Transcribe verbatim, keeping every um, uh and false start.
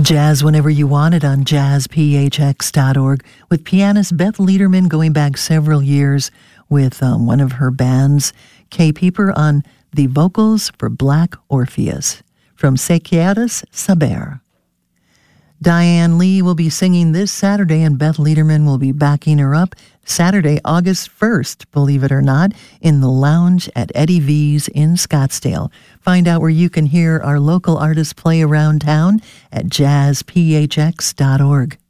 Jazz whenever you want it on jazz p h x dot org with pianist Beth Lederman going back several years with um, one of her bands, Kay Pieper, on the vocals for Black Orpheus from Se Quieres Saber. Diane Lee will be singing this Saturday, and Beth Lederman will be backing her up Saturday, August first, believe it or not, in the lounge at Eddie V's in Scottsdale. Find out where you can hear our local artists play around town at jazz p h x dot org.